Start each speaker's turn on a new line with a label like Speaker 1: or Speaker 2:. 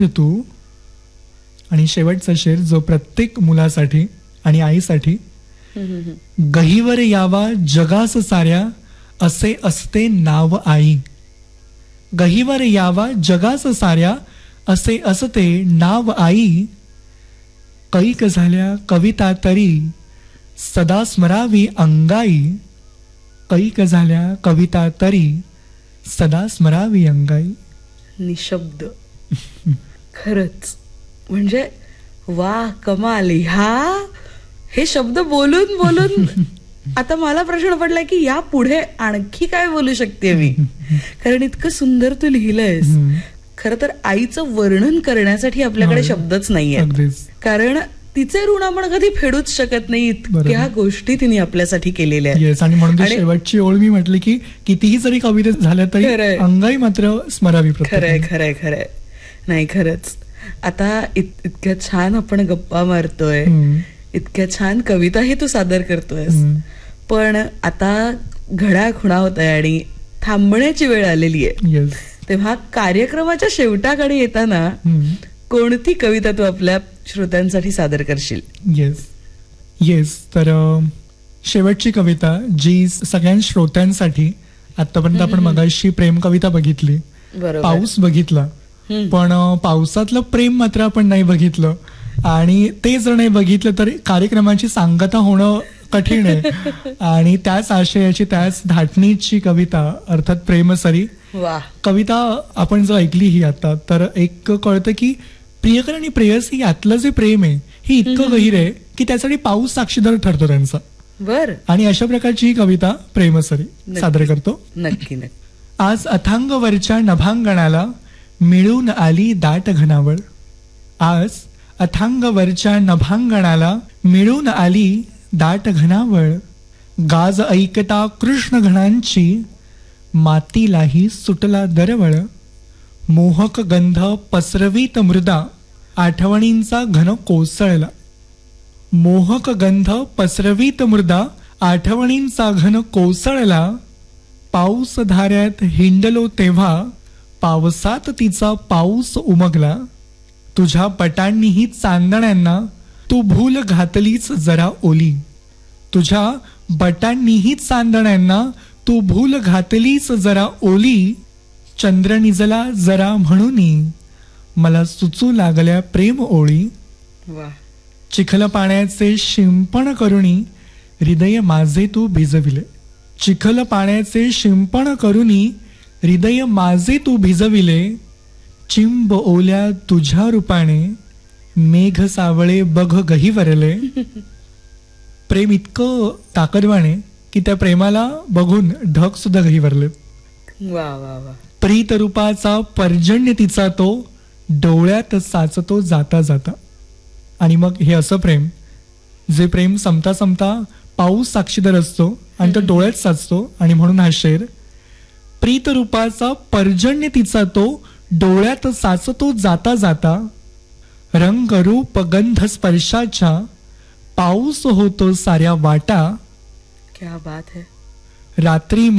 Speaker 1: तू आणि शेवटचा शेर जो प्रत्येक मुलासाठी आणि आईसाठी. गहीवर यावा जगास साऱ्या असे असते नाव आई. गहीवर यावा जगास साऱ्या असे असते नाव आई. कैक झाल्या कविता तरी सदा स्मरावी अंगाई. कैक झाल्या कविता तरी सदा स्मरावी अंगाई.
Speaker 2: निशब्द. खरच म्हणजे वा कमाल. हे शब्द बोलून बोलून आता मला प्रश्न पडलाय की या पुढे आणखी काय बोलू शकते मी, कारण इतकं सुंदर तू लिहिलंयस. खर तर आईचं वर्णन करण्यासाठी आपल्याकडे शब्दच नाहीये, कारण तिचे ऋण आपण कधी फेडूच शकत नाही. इतक्या गोष्टी तिने आपल्यासाठी केलेल्या आहेत.
Speaker 1: आणि म्हणून शेवटची ओळ मी म्हटली की कितीही जरी कविता झाल्या तरी अंगाई मात्र स्मरावी.
Speaker 2: खरंय खरंय खरंय. नाही खरंच आता इतक्या छान आपण गप्पा मारतोय, इतक्या छान कविताही तू सादर करतोयस, पण आता घड्याळ खुणावत आहे आणि थांबण्याची वेळ आलेली आहे. तेव्हा कार्यक्रमाच्या शेवटाकडे येताना कोणती कविता तू आपल्या श्रोत्यांसाठी सादर करशील?
Speaker 1: येस तर शेवटची कविता जी सगळ्या श्रोत्यांसाठी. आतापर्यंत आपण मगाशी प्रेम कविता बघितली, पाऊस बघितला, पण पावसातलं प्रेम मात्र आपण नाही बघितलं. आणि ते जर नाही बघितलं तर कार्यक्रमाची सांगता होणं कठीण आहे. आणि त्याच आशयाची त्याच धाटणीची कविता अर्थात प्रेमसरी. कविता आपण जर ऐकली ही आता तर एक कळतं की प्रियकर आणि प्रेयसी यातलं जे प्रेम आहे हे इतकं गहीर आहे की त्यासाठी पाऊस साक्षीदार ठरतो त्यांचा. आणि अशा प्रकारची ही कविता प्रेमसरी सादर करतो.
Speaker 2: नक्की नक्की.
Speaker 1: आज अथांगवरच्या नभांगणाला मिळून आली दाट घनावळ. आज अथांगवरच्या नभांगणाला मिळून आली दाट घनावळ. गाज ऐकता कृष्ण घणांची मातीलाही सुटला दरवळ. मोहक गंध पसरवीत मृदा आठवणींचा घन कोसळला. मोहक गंध पसरवीत मृदा आठवणींचा घन कोसळला. पाऊस धाऱ्यात हिंडलो तेव्हा पावसात तिचा पाऊस उमगला. तुझ्या पटांनीही चांदण्यांना तू भूल घातलीच जरा ओली. तुझ्या बटांनीही चांदण्यांना तू भूल घातलीच जरा ओली. चंद्र निजला जरा म्हणूनी मला सुचू लागल्या प्रेम ओळी. चिखल पाण्याचे शिंपण करुणी हृदय माझे तू भिजविले. चिखल पाण्याचे शिंपण करुणी हृदय माझे तू भिजविले. चिंब ओल्या तुझ्या रूपाने मेघ सावळे बघ गहीवरले. प्रेम इतकं ताकदवाने की त्या प्रेमाला बघून ढग सुद्धा गहीवरले. प्रीत रूपाचा पर्जन्य तिचा तो डोळ्यात साचतो जाता जाता. आणि मग हे असं प्रेम जे प्रेम संपता संपता पाऊस साक्षीदार असतो आणि तो डोळ्यात साचतो. आणि म्हणून हा शेर. प्रीत रूपाचा पर्जन्य तिचा तो डोळ्यात साचतो जाता जाता. रंग रूप गंध स्पर्शाच्या पाऊस होतो साऱ्या वाटा.
Speaker 2: क्या बात है.
Speaker 1: रात्री